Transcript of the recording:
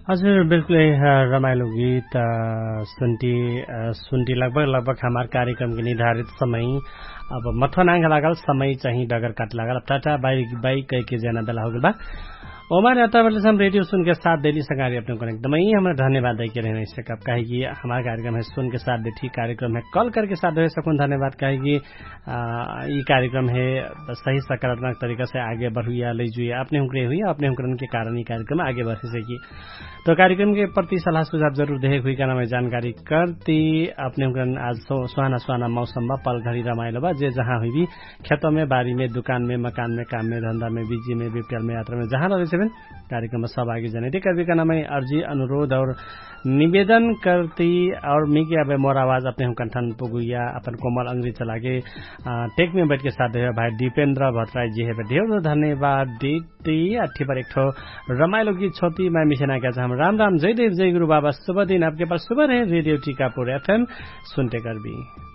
हजुर बिल्कुल रमाइलो गीत सुन्टी लगभग हमार कार्यक्रम के निर्धारित समय अब मथनांग लागल समय चाहिँ डगर काट लागल टाटा बाई कह के जाना बेला हो गल बा ओमार यात्रा हम रेडियो सुन के साथ डेली संगारी अपने को एकदमै हमरा धन्यवाद दे के रहने से कब कहे कि हमारा कार्यक्रम है सुन के साथ देखी कार्यक्रम है कॉल करके साथ दे सकूं धन्यवाद कहे कि ये कार्यक्रम है सही सकारात्मक तरीका से आगे बढ़िया ले जुए अपने हुक्रे हुई अपने हुक्रन के कारण ये कार्यक्रम आगे बढ़ सकी तो कार्यक्रम के प्रति सलाह सुझाव जरूर दे हुई का नाम जानकारी करती अपने हुक्रन आज सुहाना सुहाना मौसम में पल घड़ी रमाइलो बा जे जहाँ हुई भी खेतों में बारी में दुकान में मकान में काम में धंधा में बिजी में बीपीएल में यात्रा में जहाँ रहे कार्यक्रम में सहभागी जने कभी का नाम अर्जी अनुरोध और निवेदन करती और मिकी अब मोर आवाज अपने हम कंठन पुगुया अपन कोमल अंग्रेजी चला के टेक में बैठ के साथ भाई दीपेन्द्र भट्टराई जी है ढेर धन्यवाद देती अठी पर एक ठो रमाइलो गीत छोटी मैं मिशना क्या हम राम राम जय देव जय गुरु बाबा शुभ दिन आपके पास शुभ रहे रेडियो टीकापुर एफएम सुनते कर भी